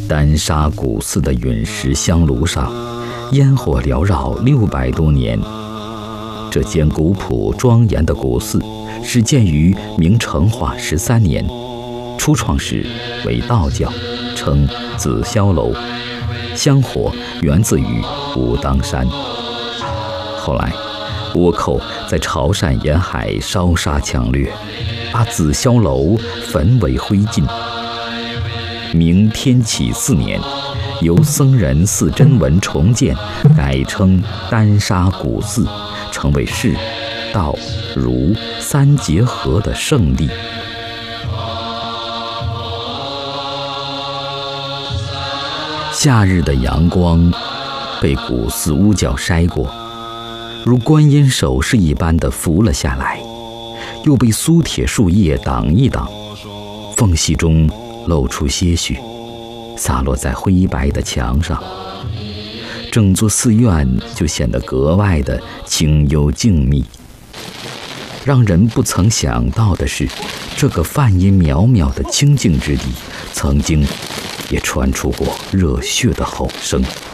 丹砂古寺的陨石香炉上，烟火缭绕600多年。这间古朴庄严的古寺始建于明成化13年，初创时为道教，称紫霄楼，香火源自于武当山。后来倭寇在潮汕沿海烧杀抢掠，把紫霄楼焚为灰烬。明天启4年，由僧人寺真文重建，改称丹砂古寺，成为释、道、儒3结合的圣地。夏日的阳光被古寺屋角筛过，如观音手势一般地浮了下来，又被苏铁树叶挡一挡，缝隙中露出些许，洒落在灰白的墙上。整座寺院就显得格外的清幽静谧。让人不曾想到的是，这个梵音渺渺的清静之地，曾经也传出过热血的吼声。